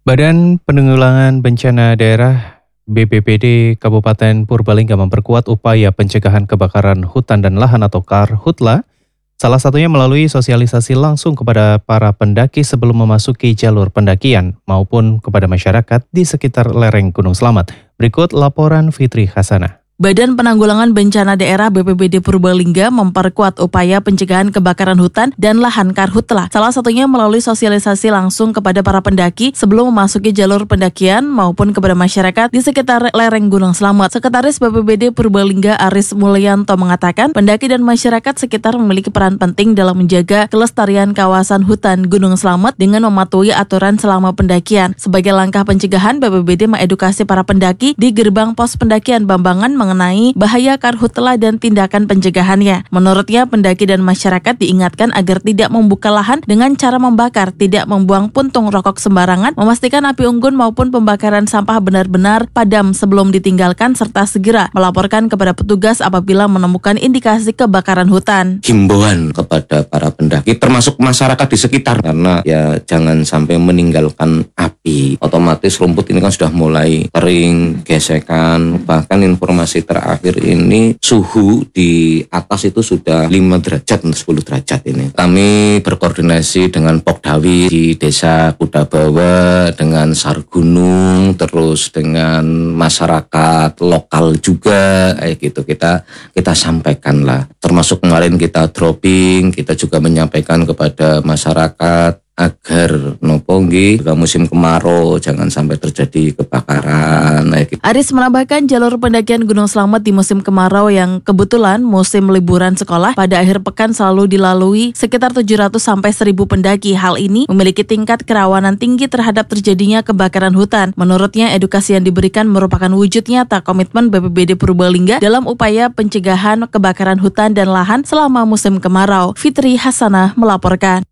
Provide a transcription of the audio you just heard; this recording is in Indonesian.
Badan Penanggulangan Bencana Daerah BPBD Kabupaten Purbalingga memperkuat upaya pencegahan kebakaran hutan dan lahan atau Karhutla, salah satunya melalui sosialisasi langsung kepada para pendaki sebelum memasuki jalur pendakian maupun kepada masyarakat di sekitar lereng Gunung Slamet. Berikut laporan Fitri Hasanah. Badan Penanggulangan Bencana Daerah BPBD Purbalingga memperkuat upaya pencegahan kebakaran hutan dan lahan Karhutla, salah satunya melalui sosialisasi langsung kepada para pendaki sebelum memasuki jalur pendakian maupun kepada masyarakat di sekitar lereng Gunung Slamet. Sekretaris BPBD Purbalingga Aris Mulyanto mengatakan, pendaki dan masyarakat sekitar memiliki peran penting dalam menjaga kelestarian kawasan hutan Gunung Slamet dengan mematuhi aturan selama pendakian. Sebagai langkah pencegahan, BPBD mengedukasi para pendaki di gerbang pos pendakian Bambangan mengenai bahaya Karhutla dan tindakan pencegahannya. Menurutnya, pendaki dan masyarakat diingatkan agar tidak membuka lahan dengan cara membakar, tidak membuang puntung rokok sembarangan, memastikan api unggun maupun pembakaran sampah benar-benar padam sebelum ditinggalkan, serta segera melaporkan kepada petugas apabila menemukan indikasi kebakaran hutan. Himbauan kepada para pendaki, termasuk masyarakat di sekitar, karena ya jangan sampai meninggalkan api. Otomatis rumput ini kan sudah mulai kering, gesekan, bahkan informasi terakhir ini suhu di atas itu sudah 5 derajat, 10 derajat ini. Kami berkoordinasi dengan Pokdawi di Desa Kudabawa, dengan Sar Gunung, terus dengan masyarakat lokal juga, gitu kita sampaikan lah. Termasuk kemarin kita dropping, kita juga menyampaikan kepada masyarakat agar jika musim kemarau jangan sampai terjadi kebakaran. Aris menambahkan jalur pendakian Gunung Slamet di musim kemarau yang kebetulan musim liburan sekolah pada akhir pekan selalu dilalui sekitar 700 sampai 1000 pendaki. Hal ini memiliki tingkat kerawanan tinggi terhadap terjadinya kebakaran hutan. Menurutnya, edukasi yang diberikan merupakan wujud nyata komitmen BPBD Purbalingga dalam upaya pencegahan kebakaran hutan dan lahan selama musim kemarau. Fitri Hasanah melaporkan.